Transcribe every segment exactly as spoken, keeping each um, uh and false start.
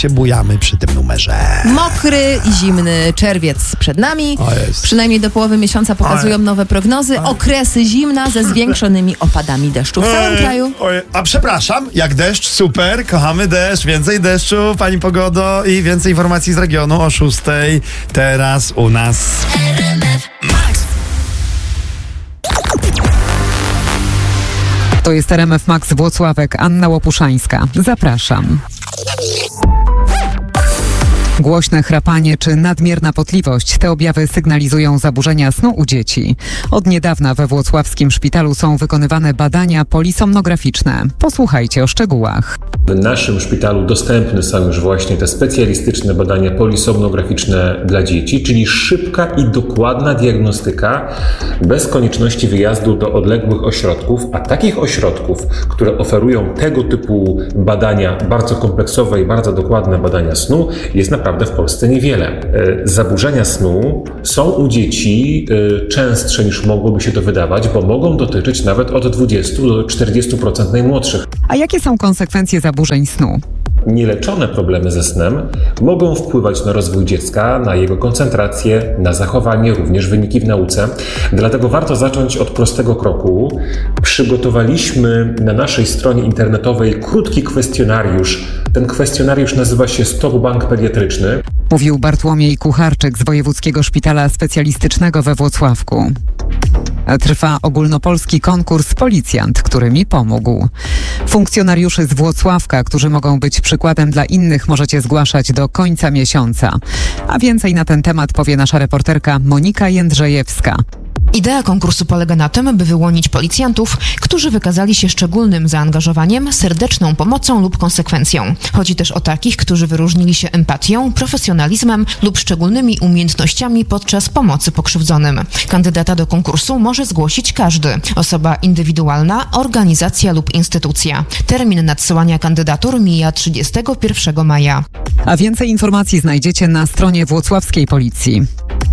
się bujamy przy tym numerze. Mokry i zimny czerwiec przed nami. O jest. Przynajmniej do połowy miesiąca pokazują Oj. nowe prognozy. Oj. Okresy zimna ze zwiększonymi opadami deszczu w całym Ej, kraju. oj, a przepraszam, jak deszcz, super, kochamy deszcz, więcej deszczu, pani pogodo i więcej informacji z regionu o szóstej teraz u nas. To jest R M F Max Włocławek, Anna Łopuszańska. Zapraszam. Głośne chrapanie czy nadmierna potliwość. Te objawy sygnalizują zaburzenia snu u dzieci. Od niedawna we włocławskim szpitalu są wykonywane badania polisomnograficzne. Posłuchajcie o szczegółach. W naszym szpitalu dostępne są już właśnie te specjalistyczne badania polisomnograficzne dla dzieci, czyli szybka i dokładna diagnostyka bez konieczności wyjazdu do odległych ośrodków, a takich ośrodków, które oferują tego typu badania, bardzo kompleksowe i bardzo dokładne badania snu, jest naprawdę w Polsce niewiele. Zaburzenia snu są u dzieci częstsze niż mogłoby się to wydawać, bo mogą dotyczyć nawet od dwudziestu do czterdziestu procent najmłodszych. A jakie są konsekwencje zaburzeń snu? Nieleczone problemy ze snem mogą wpływać na rozwój dziecka, na jego koncentrację, na zachowanie, również wyniki w nauce. Dlatego warto zacząć od prostego kroku. Przygotowaliśmy na naszej stronie internetowej krótki kwestionariusz. Ten kwestionariusz nazywa się Stop Bank Pediatryczny. Mówił Bartłomiej Kucharczyk z Wojewódzkiego Szpitala Specjalistycznego we Włocławku. Trwa ogólnopolski konkurs Policjant, który mi pomógł. Funkcjonariuszy z Włocławka, którzy mogą być przykładem dla innych, możecie zgłaszać do końca miesiąca. A więcej na ten temat powie nasza reporterka Monika Jędrzejewska. Idea konkursu polega na tym, by wyłonić policjantów, którzy wykazali się szczególnym zaangażowaniem, serdeczną pomocą lub konsekwencją. Chodzi też o takich, którzy wyróżnili się empatią, profesjonalizmem lub szczególnymi umiejętnościami podczas pomocy pokrzywdzonym. Kandydata do konkursu może zgłosić każdy. Osoba indywidualna, organizacja lub instytucja. Termin nadsyłania kandydatur mija trzydziestego pierwszego maja. A więcej informacji znajdziecie na stronie włocławskiej policji.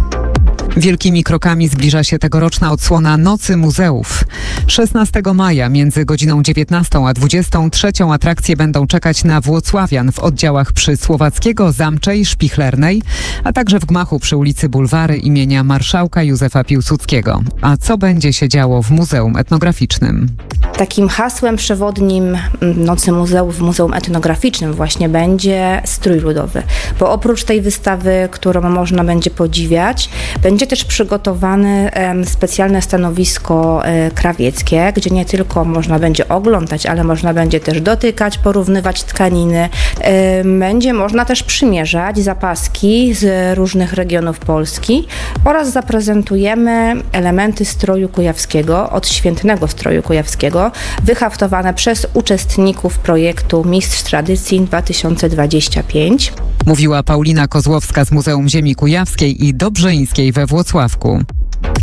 Wielkimi krokami zbliża się tegoroczna odsłona Nocy Muzeów. szesnastego maja między godziną dziewiętnastą a dwudziestą trzecią atrakcje będą czekać na włocławian w oddziałach przy Słowackiego, Zamczej, Szpichlernej, a także w gmachu przy ulicy Bulwary imienia marszałka Józefa Piłsudskiego. A co będzie się działo w Muzeum Etnograficznym? Takim hasłem przewodnim Nocy Muzeów w Muzeum Etnograficznym właśnie będzie strój ludowy, bo oprócz tej wystawy, którą można będzie podziwiać, będzie też przygotowane specjalne stanowisko krawieckie, gdzie nie tylko można będzie oglądać, ale można będzie też dotykać, porównywać tkaniny. Będzie można też przymierzać zapaski z różnych regionów Polski oraz zaprezentujemy elementy stroju kujawskiego, odświętnego stroju kujawskiego, wyhaftowane przez uczestników projektu Mistrz Tradycji dwa tysiące dwadzieścia pięć. Mówiła Paulina Kozłowska z Muzeum Ziemi Kujawskiej i Dobrzyńskiej we Włocławku.